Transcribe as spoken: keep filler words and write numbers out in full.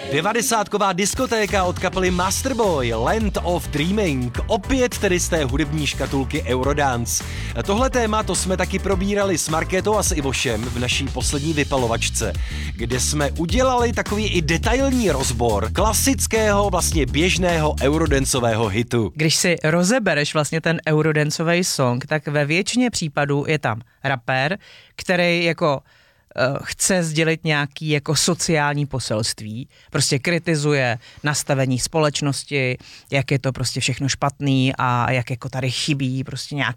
Devadesátková diskotéka od kapely Masterboy, Land of Dreaming, opět tedy z té hudební škatulky Eurodance. Tohle téma to jsme taky probírali s Markétou a s Ivošem v naší poslední vypalovačce, kde jsme udělali takový i detailní rozbor klasického, vlastně běžného eurodancového hitu. Když si rozebereš vlastně ten eurodancový song, tak ve většině případů je tam rapper, který jako chce sdělit nějaký jako sociální poselství, prostě kritizuje nastavení společnosti, jak je to prostě všechno špatný a jak jako tady chybí prostě nějaký